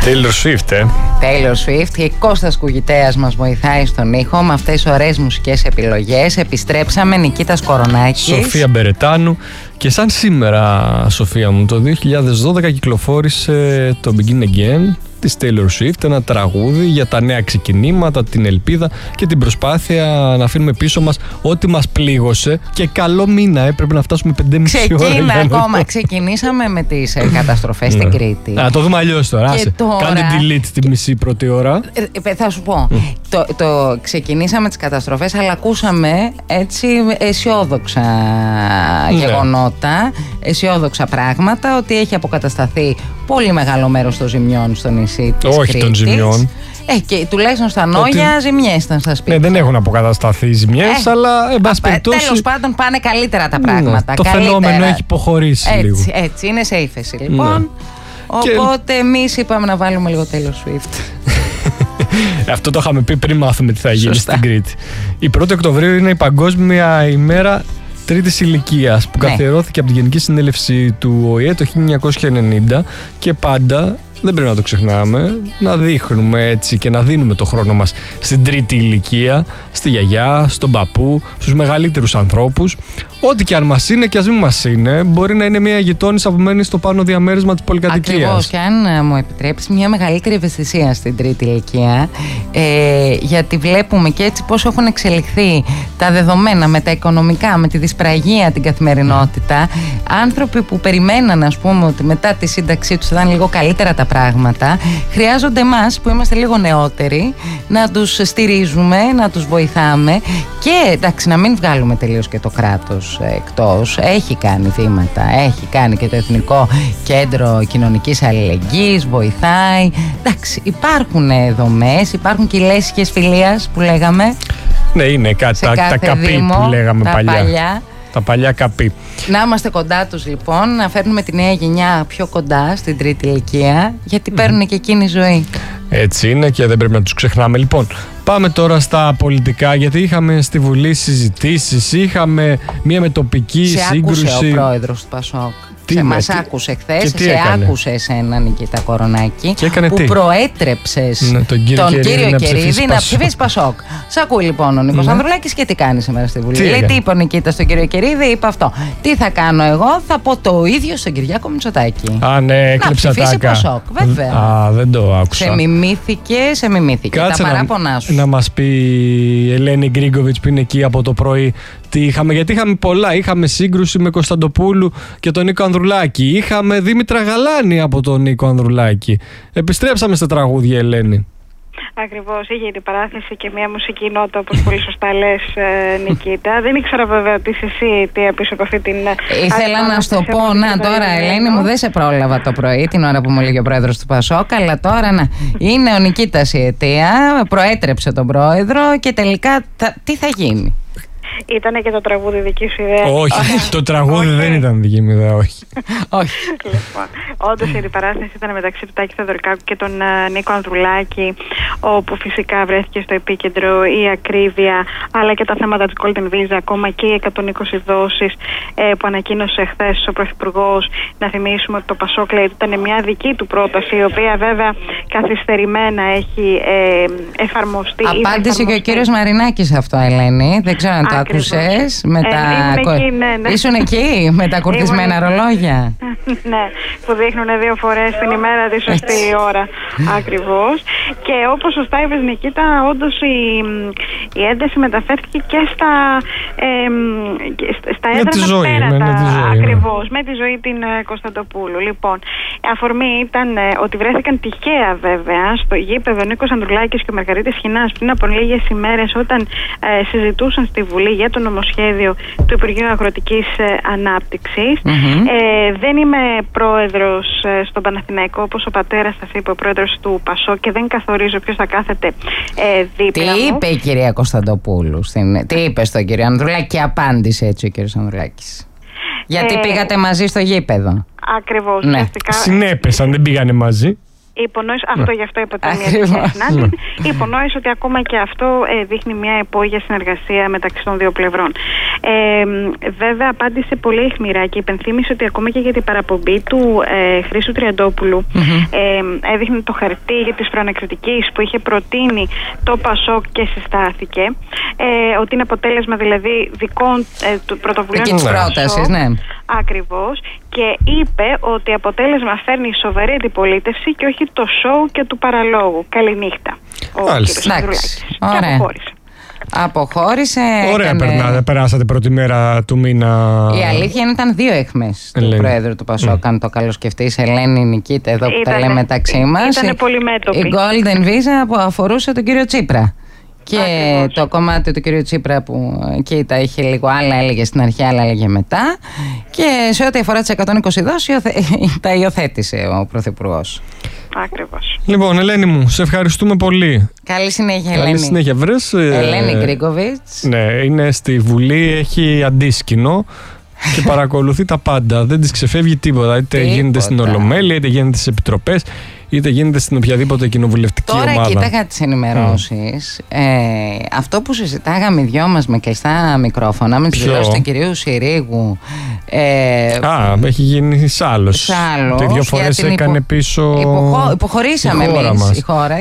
Taylor Swift, Taylor Swift, και Κώστας Κουγητέας μας βοηθάει στον ήχο με αυτές τις ωραίες μουσικές επιλογές. Επιστρέψαμε, Νικήτας Κορονάκης, Σοφία Μπερετάνου. Και σαν σήμερα, Σοφία μου, το 2012 κυκλοφόρησε το Begin Again της Taylor Swift, ένα τραγούδι για τα νέα ξεκινήματα, την ελπίδα και την προσπάθεια να αφήνουμε πίσω μας ό,τι μας πλήγωσε. Και καλό μήνα, έπρεπε να φτάσουμε 5,5 ώρα. Ακόμα. Ξεκινήσαμε με τις καταστροφές στην Κρήτη. Να το δούμε αλλιώς τώρα. Κάντε delete τη μισή πρώτη ώρα. Θα σου πω. Ξεκινήσαμε τις καταστροφές, αλλά ακούσαμε έτσι αισιόδοξα γεγονότα, αισιόδοξα πράγματα, ότι έχει αποκατασταθεί πολύ μεγάλο μέρος των ζημιών στο νησί της Όχι Κρήτης. των ζημιών. Και τουλάχιστον στα Νόγια ζημιές ήταν στα σπίτια. Ναι, δεν έχουν αποκατασταθεί οι ζημιές, αλλά εν πάση περιπτώσει. Τέλος πάντων πάνε καλύτερα τα πράγματα. Το φαινόμενο έχει υποχωρήσει λίγο. Έτσι, είναι σε ύφεση λοιπόν. Οπότε εμείς είπαμε να βάλουμε λίγο Taylor Swift. Αυτό το είχαμε πει πριν μάθουμε τι θα γίνει στην Κρήτη. Η 1η Οκτωβρίου είναι η Παγκόσμια ημέρα τρίτης ηλικίας, που καθιερώθηκε από τη Γενική Συνέλευση του ΟΗΕ το 1990, και πάντα, δεν πρέπει να το ξεχνάμε, να δείχνουμε έτσι και να δίνουμε το χρόνο μας στην τρίτη ηλικία, στη γιαγιά, στον παππού, στους μεγαλύτερους ανθρώπους. Ό,τι και αν μας είναι και ας μην μας είναι, μπορεί να είναι μια γειτόνισσα που μένει στο πάνω διαμέρισμα της πολυκατοικίας. Ακριβώς, και αν μου επιτρέψεις, μια μεγαλύτερη ευαισθησία στην τρίτη ηλικία, γιατί βλέπουμε και έτσι πώς έχουν εξελιχθεί τα δεδομένα με τα οικονομικά, με τη δυσπραγία, την καθημερινότητα. Άνθρωποι που περιμέναν, ας πούμε, ότι μετά τη σύνταξή τους θα ήταν λίγο καλύτερα τα πράγματα, χρειάζονται εμάς που είμαστε λίγο νεότεροι να τους στηρίζουμε, να τους βοηθάμε, και εντάξει, να μην βγάλουμε τελείως και το κράτος εκτός. Έχει κάνει βήματα, έχει κάνει και το Εθνικό Κέντρο Κοινωνικής Αλληλεγγύης, βοηθάει. Εντάξει, υπάρχουν δομές, υπάρχουν και οι λέσχες φιλίας που λέγαμε. Ναι, είναι κάτι, τα καπί που λέγαμε παλιά. Τα παλιά καπί. Να είμαστε κοντά τους λοιπόν, να φέρνουμε τη νέα γενιά πιο κοντά στην τρίτη ηλικία, γιατί παίρνουν και εκείνη ζωή. Έτσι είναι και δεν πρέπει να τους ξεχνάμε. Λοιπόν, πάμε τώρα στα πολιτικά, γιατί είχαμε στη Βουλή συζητήσεις, είχαμε μια μετοπική σύγκρουση. Άκουσε ο πρόεδρος του Πασόκ. Μας άκουσε χθες, άκουσε εσένα, Νικήτα Κορονάκη, που προέτρεψες τον κύριο Κερίδη να ψηφίσει Πασόκ. Σ' ακούει λοιπόν ο Νίκος Ανδρουλάκης και τι κάνει σήμερα στη Βουλή. Λέει, τι είπε ο Νικήτας στον κύριο Κερίδη, είπε αυτό. Τι θα κάνω εγώ, θα πω το ίδιο στον Κυριάκο Μητσοτάκη. Να ψηφίσει Πασόκ, βέβαια. Δεν το άκουσα. Σε μιμήθηκε. Τα παράπονά σου. Να μας πει η Ελένη Γκρίγκοβιτς που είναι εκεί από το πρωί τι είχαμε, γιατί είχαμε πολλά. Είχαμε σύγκρουση με Κωνσταντοπούλου και τον Νίκο Ανδρουλάκη. Είχαμε Δήμητρα Γαλάνη από τον Νίκο Ανδρουλάκη. Επιστρέψαμε στα τραγούδια, Ελένη. Ακριβώς, είχε την παράθεση και μια μουσική νότα, όπως πολύ σωστά λες, Νικήτα. Δεν ήξερα βέβαια ότι είσαι εσύ πίσω από αυτή την. Ήθελα να σου το πω, τώρα Ελένη μου, δεν σε πρόλαβα το πρωί, την ώρα που μου έλεγε ο πρόεδρος του Πασόκ, αλλά τώρα είναι ο Νικήτας η αιτία, προέτρεψε τον πρόεδρο και τελικά τι θα γίνει. Ήτανε και το τραγούδι δική σου ιδέα? Όχι, το τραγούδι δεν ήταν δική μου ιδέα, όχι. Λοιπόν, όντως η αντιπαράσταση ήταν μεταξύ του Τάκη Θεοδωρικάκου και τον Νίκο Ανδρουλάκη, όπου φυσικά βρέθηκε στο επίκεντρο η ακρίβεια, αλλά και τα θέματα της Golden Visa, ακόμα και οι 120 δόσεις που ανακοίνωσε χθες ο Πρωθυπουργός. Να θυμίσουμε ότι το Πασόκ λέει ότι ήταν μια δική του πρόταση, η οποία βέβαια καθυστερημένα έχει εφαρμοστεί. Απάντησε και ο κύριος Μαρινάκης αυτό, Ελένη. Δεν ξέρω αν το άκουσες. Ήσουν εκεί με τα κουρτισμένα ρολόγια. Ναι, που δείχνουν 2 φορές την ημέρα τη σωστή ώρα. Ακριβώς. Και όπως σωστά είπες, Νικήτα, όντως η ένταση μεταφέρθηκε και στα έδρανα πέρατα. Ακριβώς, με τη ζωή την Κωνσταντοπούλου. Λοιπόν, αφορμή ήταν ότι βρέθηκαν τυχαία βέβαια στο γήπεδο Νίκος Ανδρουλάκης και ο Μαργαρίτης Χινάς πριν από λίγες ημέρες, όταν συζητούσαν στη Βουλή για το νομοσχέδιο του Υπουργείου Αγροτικής Ανάπτυξης. Δεν είμαι πρόεδρος στον Παναθηναϊκό, όπως ο πατέρας σας είπε, ο πρόεδρος του Πασόκ, και δεν καθορίζω ποιος θα κάθεται δίπλα μου. Τι είπε η κυρία Κωνσταντοπούλου, τι είπε στον κύριο Ανδρουλάκη, και απάντησε έτσι ο κύριος Ανδρουλάκης? Γιατί πήγατε μαζί στο γήπεδο. Ακριβώς. Ναι. Συνέπεσαν, δεν πήγανε μαζί. Υπονόησε, αυτό γι' αυτό είπα ότι μια συνάντηση. Υπονόησε ότι ακόμα και αυτό δείχνει μια υπόγεια συνεργασία μεταξύ των δύο πλευρών. Βέβαια, απάντησε πολύ αιχμηρά και υπενθύμησε ότι ακόμα και για την παραπομπή του Χρήστου Τριαντόπουλου έδειχνε το χαρτί για τις προανακριτικής που είχε προτείνει το ΠΑΣΟΚ και συστάθηκε. Ότι είναι αποτέλεσμα δηλαδή δικών πρωτοβουλίων της πρότασης, ναι. Ακριβώς. Και είπε ότι αποτέλεσμα φέρνει σοβαρή αντιπολίτευση και όχι το σοου και του παραλόγου. Καληνύχτα. Ο κύριος Ανδρουλάκης. Και αποχώρησε. Ωραία, περάσατε πρώτη μέρα του μήνα. Η αλήθεια είναι ήταν 2 αιχμές του Πρόεδρου του ΠΑΣΟΚ. Αν το καλοσκεφτείς, Ελένη Νικήτα, εδώ που τα λέμε μεταξύ μας. Ήταν πολύ μέτωπη. Η Golden Visa που αφορούσε τον κύριο Τσίπρα. Και το κομμάτι του κυρίου Τσίπρα που εκεί τα είχε λίγο, άλλα έλεγε στην αρχή, άλλα έλεγε μετά. Και σε ό,τι αφορά τις 120 δόσεις, τα υιοθέτησε ο Πρωθυπουργός. Ακριβώς. Λοιπόν, Ελένη μου, σε ευχαριστούμε πολύ. Καλή συνέχεια, Ελένη. Καλή συνέχεια, βρες. Ελένη Γκρίγκοβιτς. Ναι, είναι στη Βουλή, έχει αντίσκηνο και παρακολουθεί τα πάντα. Δεν της ξεφεύγει τίποτα. Είτε γίνεται στην Ολομέλεια, είτε γίνεται στις επιτροπές, είτε γίνεται στην οποιαδήποτε κοινοβουλευτική ομάδα. Τώρα κοίταγα τις ενημερώσεις. Αυτό που συζητάγαμε οι δυο μας με κλειστά μικρόφωνα, με τις δηλώσεις του κυρίου Συρίγου. Έχει γίνει σ' άλλος. Και 2 φορές έκανε πίσω. Υποχωρήσαμε εμείς η χώρα.